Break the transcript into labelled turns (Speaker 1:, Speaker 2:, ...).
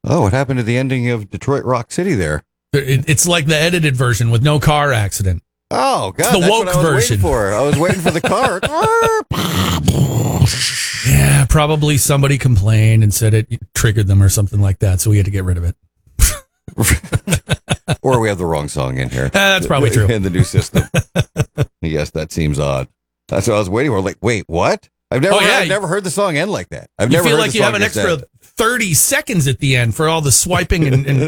Speaker 1: Oh, what happened to the ending of Detroit Rock City there?
Speaker 2: It's like the edited version with no car accident.
Speaker 1: Oh, God.
Speaker 2: It's the
Speaker 1: that's
Speaker 2: woke
Speaker 1: what I was
Speaker 2: version.
Speaker 1: waiting for. I was waiting for the car.
Speaker 2: Yeah, probably somebody complained and said it triggered them or something like that, so we had to get rid of it.
Speaker 1: Or we have the wrong song in here.
Speaker 2: That's probably true.
Speaker 1: In the new system. Yes, that seems odd. That's what I was waiting for. Like, wait, what? I've never heard the song end like that.
Speaker 2: You feel like you have an extra 30 seconds at the end for all the swiping and